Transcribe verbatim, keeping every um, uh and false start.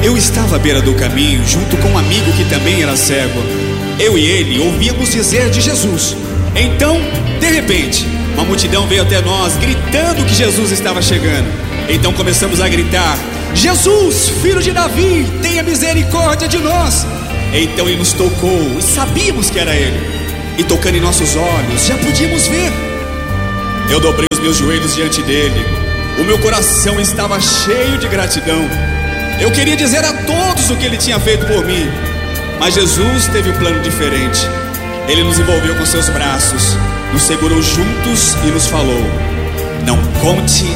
Eu estava à beira do caminho, junto com um amigo que também era cego. Eu e ele ouvíamos dizer de Jesus. Então, de repente, uma multidão veio até nós, gritando que Jesus estava chegando. Então começamos a gritar: Jesus, filho de Davi, tenha misericórdia de nós. Então ele nos tocou e sabíamos que era ele. E tocando em nossos olhos, já podíamos ver. Eu dobrei os meus joelhos diante dele. O meu coração estava cheio de gratidão. Eu queria dizer a todos o que ele tinha feito por mim. Mas Jesus teve um plano diferente. Ele nos envolveu com seus braços, nos segurou juntos e nos falou: não conte